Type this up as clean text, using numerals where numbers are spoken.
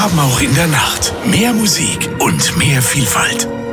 haben auch in der Nacht mehr Musik und mehr Vielfalt.